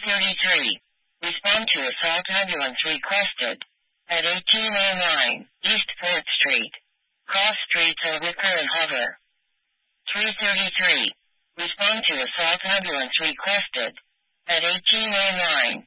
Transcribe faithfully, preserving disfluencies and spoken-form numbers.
thirty-three. Respond to assault ambulance requested at eighteen oh nine East Fourth Street. Cross streets of Wicker and Hover. three thirty-three. Respond to assault ambulance requested at eighteen oh nine